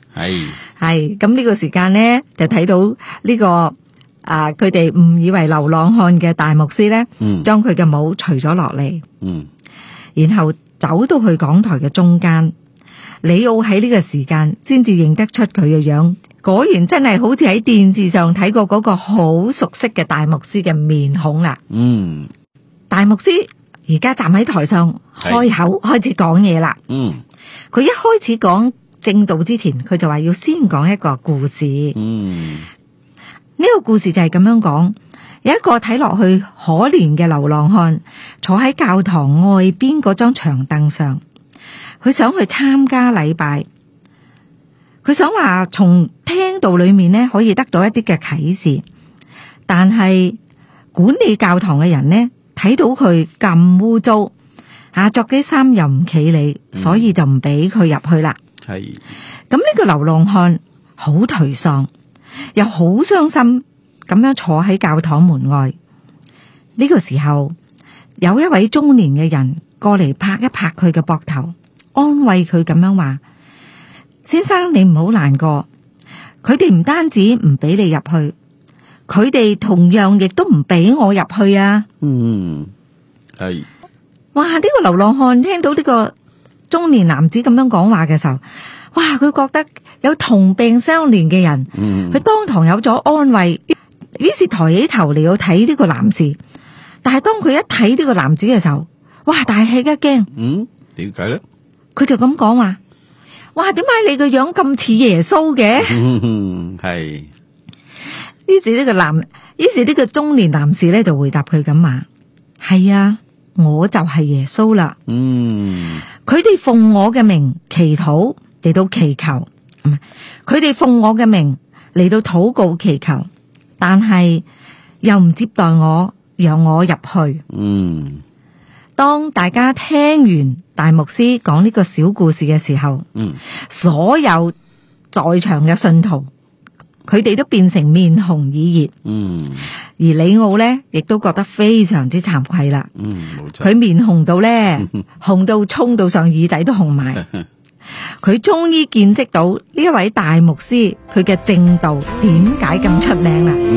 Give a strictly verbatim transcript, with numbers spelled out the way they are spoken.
係係咁呢個時間咧，就睇到呢、這個啊，佢哋誤以為流浪漢嘅大牧師咧， 嗯將佢嘅帽除咗落嚟， 嗯然後走到去講台嘅中間。李奧喺呢個時間先至認得出佢嘅樣，果然真係好似喺電視上睇過嗰個好熟悉嘅大牧師嘅面孔啦。 嗯大牧師而家站喺台上，開口開始講嘢啦。 嗯佢一開始講正道之前，佢就話要先講一個故事。 嗯呢個故事就係咁樣講，有一個睇落去可憐嘅流浪漢，坐喺教堂外邊嗰張長凳上，佢想去參加禮拜，佢想話從聽道裏面呢可以得到一啲嘅啟示，但係管理教堂嘅人呢睇到佢咁污糟，啊着啲衫又唔企理，所以就唔俾佢入去啦。 係咁呢個流浪漢好頹喪，又好傷心咁樣坐喺教堂門外。呢個時候，有一位中年嘅人過嚟拍一拍佢嘅膊頭，安慰佢咁樣話：先生，你唔好難過，佢哋唔單止唔俾你入去，佢哋同樣亦都唔俾我入去啊！ 嗯係哇！呢個流浪漢聽到呢個中年男子咁樣講話嘅時候，哇！佢覺得有同病相憐嘅人， 嗯佢當堂有咗安慰，於是抬起頭嚟要睇呢個男士。但係當佢一睇呢個男子嘅時候，哇！大吃一驚， 嗯點解咧？ 佢就咁講話：哇！點解你個樣咁似耶穌嘅？ 嗯係於是呢個男，於是呢個中年男士咧就回答佢咁話：係啊，我就係耶穌啦。 嗯佢哋奉我嘅名祈禱嚟到祈求，唔係佢哋奉我嘅名嚟到禱告祈求，但係又唔接待我，讓我入去。 嗯當大家聽完大牧師講呢個小故事嘅時候， 嗯所有在場嘅信徒，佢哋都變成面紅耳熱， 嗯而李奧呢亦都覺得非常之慚愧啦。 嗯冇錯。 佢面紅到咧，紅到衝到上耳仔都紅埋。佢終於見識到呢一位大牧師佢嘅正道點解咁出名啦。